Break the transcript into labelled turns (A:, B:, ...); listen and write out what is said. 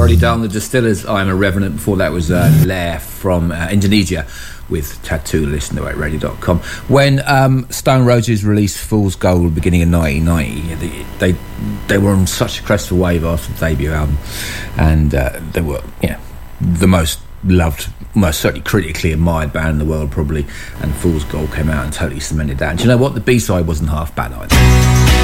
A: Burley Down, the Distillers, I'm a Revenant. Before that was Lair from Indonesia with Tattoo. Listen to radio.com. When Stone Roses released Fool's Gold beginning in 1990, they were on such a crest of a wave after the debut album, and they were the most loved, most certainly critically admired band in the world probably, and Fool's Gold came out and totally cemented that. And do you know what? The B-side wasn't half bad either.